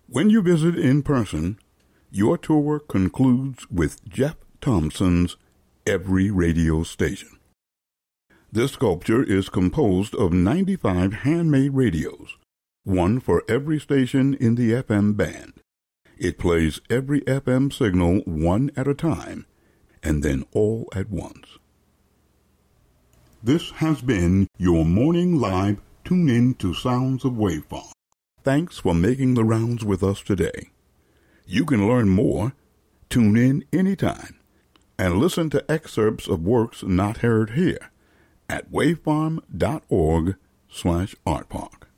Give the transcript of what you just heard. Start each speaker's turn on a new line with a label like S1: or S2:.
S1: When you visit in person, your tour concludes with Jeff Thompson's Every Radio Station. This sculpture is composed of 95 handmade radios, one for every station in the FM band. It plays every FM signal one at a time, and then all at once. This has been your morning live tune-in to Sounds of Wave Farm. Thanks for making the rounds with us today. You can learn more, tune in anytime, and listen to excerpts of works not heard here at wavefarm.org/artpark.